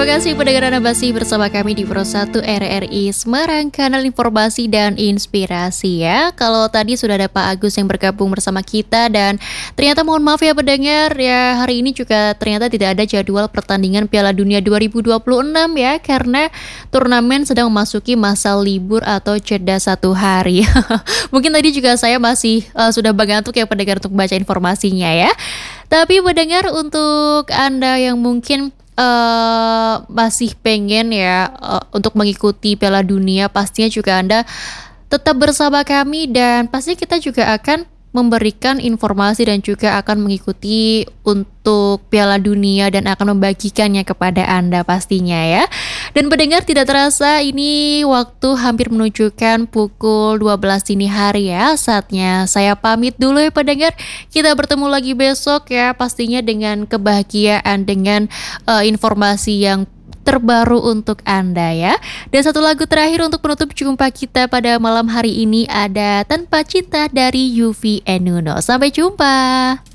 kasih pendengar Anda masih bersama kami di Pro 1 RRI Semarang, kanal informasi dan inspirasi ya. Kalau tadi sudah ada Pak Agus yang bergabung bersama kita dan ternyata mohon maaf ya pendengar ya, hari ini juga ternyata tidak ada jadwal pertandingan Piala Dunia 2026 ya, karena turnamen sedang memasuki masa libur atau jeda 1 hari. Mungkin tadi juga saya masih sudah mengantuk ya pendengar untuk baca informasinya ya. Tapi pendengar, untuk Anda yang mungkin masih pengen ya untuk mengikuti Piala Dunia, pastinya juga Anda tetap bersama kami dan pasti kita juga akan memberikan informasi dan juga akan mengikuti untuk Piala Dunia dan akan membagikannya kepada Anda pastinya ya. Dan pendengar, tidak terasa ini waktu hampir menunjukkan pukul 12 dini hari ya. Saatnya saya pamit dulu ya pendengar. Kita bertemu lagi besok ya, pastinya dengan kebahagiaan, dengan informasi yang terbaru untuk Anda ya. Dan satu lagu terakhir untuk penutup jumpa kita pada malam hari ini ada Tanpa Cinta dari Yuvi and Nuno. Sampai jumpa.